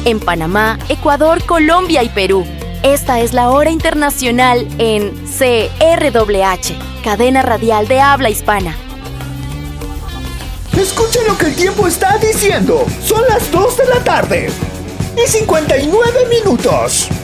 en Panamá, Ecuador, Colombia y Perú. Esta es la hora internacional en CRWH, cadena radial de habla hispana. Escuchen lo que el tiempo está diciendo. Son las 2 de la tarde y 59 minutos.